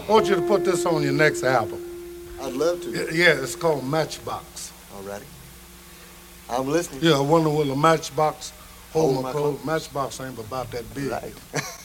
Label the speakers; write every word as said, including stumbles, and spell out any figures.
Speaker 1: I want you to put this on your next album.
Speaker 2: I'd love
Speaker 1: Y-
Speaker 2: to.
Speaker 1: Yeah, it's called Matchbox.
Speaker 2: Alrighty. I'm listening.
Speaker 1: Yeah, I wonder will a matchbox hold
Speaker 2: Hold
Speaker 1: my
Speaker 2: my
Speaker 1: clothes.
Speaker 2: clothes.
Speaker 1: Matchbox ain't about that big.
Speaker 2: Right.